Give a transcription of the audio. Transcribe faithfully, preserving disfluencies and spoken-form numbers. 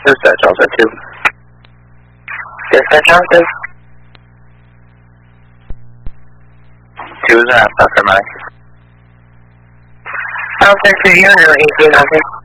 Dispatch, also two. Dispatch, also. Two is a South Carolina. I'll send to you, eighteen, okay.